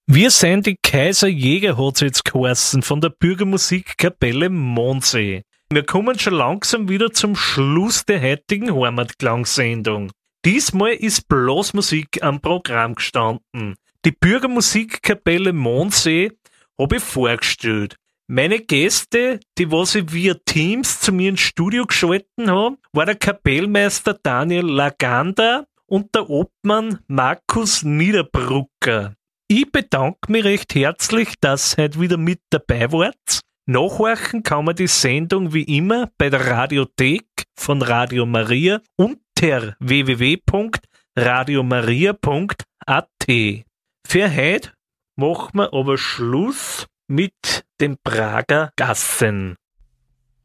Wir sind die Kaiserjäger, hat's jetzt geheißen, von der Bürgermusikkapelle Mondsee. Wir kommen schon langsam wieder zum Schluss der heutigen Heimatklangsendung. Diesmal ist Blasmusik am Programm gestanden. Die Bürgermusikkapelle Mondsee habe ich vorgestellt. Meine Gäste, die was ich via Teams zu mir ins Studio geschalten haben, war der Kapellmeister Daniel Laganda und der Obmann Markus Niederbrucker. Ich bedanke mich recht herzlich, dass ihr heute wieder mit dabei wart. Nachhorchen kann man die Sendung wie immer bei der Radiothek von Radio Maria unter www.radiomaria.at. Für heute machen wir aber Schluss mit den Prager Gassen.